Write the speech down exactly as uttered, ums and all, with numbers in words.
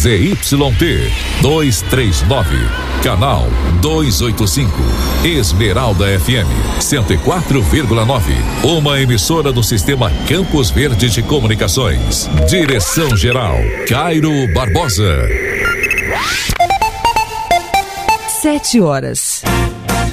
Z Y T duzentos e trinta e nove, canal duzentos e oitenta e cinco, Esmeralda F M cento e quatro vírgula nove, uma emissora do Sistema Campos Verde de Comunicações. Direção geral Cairo Barbosa. Sete horas.